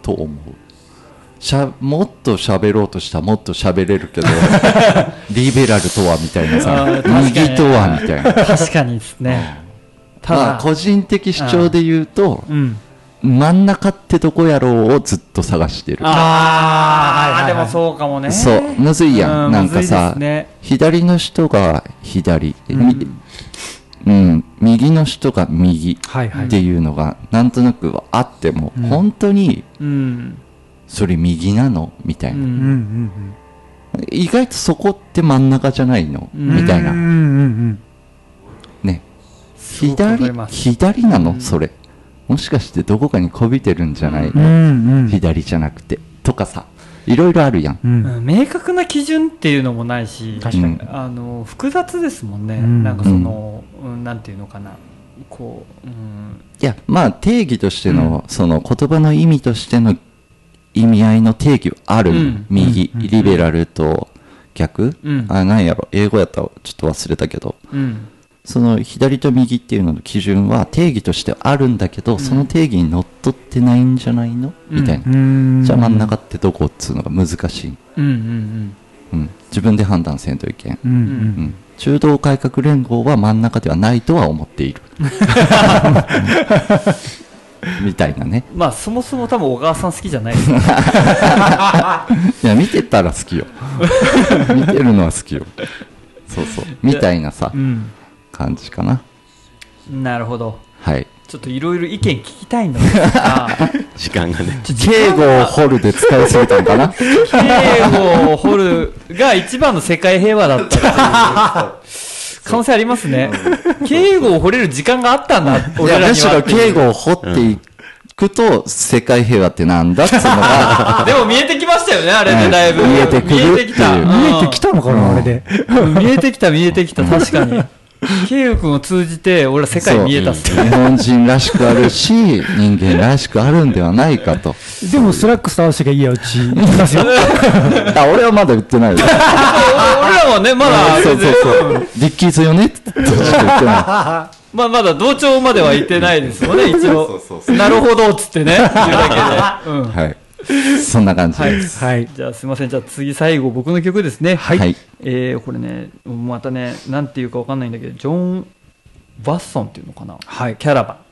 と思う。もっと喋ろうとしたらもっと喋れるけどリベラルとはみたいなさ、右とはみたいな。 確かにですね。 まあ個人的主張で言うと、真ん中ってどこやろうをずっと探してる。 でもそうかもね。 そう、むずいやん。なんかさ、左の人が左、右の人が右っていうのがなんとなくあっても、本当にそれ右なのみたいな、意外とそこって真ん中じゃないのみたいなね。左なの、それもしかしてどこかにこびてるんじゃないの、左じゃなくてとかさ、いろいろあるやん、 明確な基準っていうのもないし、確かに複雑ですもんね、なんかその、なんていうのかな、こう、 いや、まあ定義としての、その言葉の意味としての意味合いの定義はあるの、右、リベラルと逆、なんやろ、英語やったらちょっと忘れたけど、その左と右っていうのの基準は定義としてあるんだけど、その定義にのっとってないんじゃないのみたいな、じゃあ真ん中ってどこっつうのが難しい、自分で判断せんといけん、中道改革連合は真ん中ではないとは思っているみたいなね。 まあそもそも多分小川さん好きじゃないですよいや、見てたら好きよ見てるのは好きよ。そうそうみたいなさ、感じかな。 なるほど。 はい。 ちょっといろいろ意見聞きたいのですが時間がね、 敬語を掘るで使いすぎたのかな。敬語を掘るが一番の世界平和だったっていう可能性ありますね。敬語を掘れる時間があったんだ、 俺らには。むしろ敬語を掘っていくと、世界平和ってなんだっていうのがでも見えてきましたよね、あれでだいぶ。 見えてくるっていう。 見えてきたのかな、あれで。 見えてきた、確かに。ケイウ君を通じて俺ら世界見えたっすね。 日本人らしくあるし、人間らしくあるんではないかと。 でもスラックス倒してがいいや、うち言いますよ。 俺はまだ売ってないよ。俺らはね、まだそうディッキーズよねって言ってない。 まあまだ同調までは言ってないですもんね、一応。なるほどっつってね、言うだけで。 はい。そんな感じです。 はい。じゃあすいません。じゃあ次最後僕の曲ですね。 はい。 これね、またね、なんていうかわかんないんだけど、ジョン・ワッソンっていうのかな。 はい。 キャラバン。